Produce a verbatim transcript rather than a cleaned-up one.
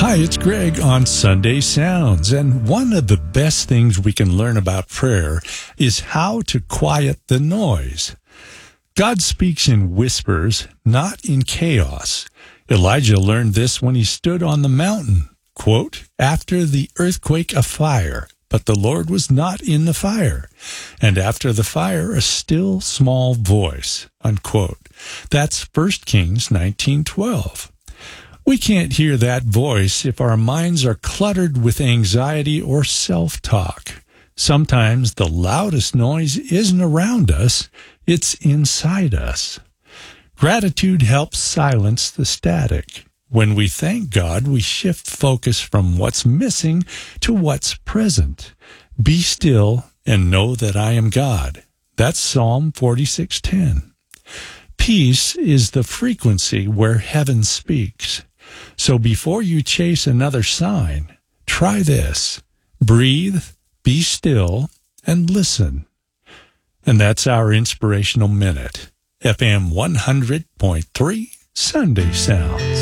Hi, it's Greg on Sunday Sounds, and one of the best things we can learn about prayer is how to quiet the noise. God speaks in whispers, not in chaos. Elijah learned this when he stood on the mountain. Quote, after the earthquake, a fire, but the Lord was not in the fire. And after the fire, a still small voice. Unquote. That's First Kings nineteen twelve. We can't hear that voice if our minds are cluttered with anxiety or self-talk. Sometimes the loudest noise isn't around us, it's inside us. Gratitude helps silence the static. When we thank God, we shift focus from what's missing to what's present. Be still and know that I am God. That's Psalm forty-six ten. Peace is the frequency where heaven speaks. So before you chase another sign, try this. Breathe, be still, and listen. And that's our Inspirational Minute. F M one hundred point three Sunday Sounds.